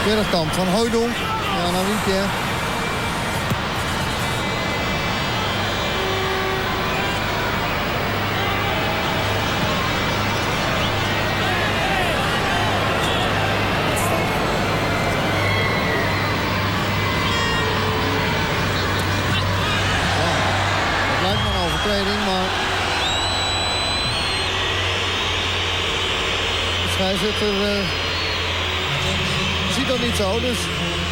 Bergkamp van Hooijdonk. Ja, naar wie, Pierre? Overtreding, maar de scheidsrechter ziet dat niet zo, dus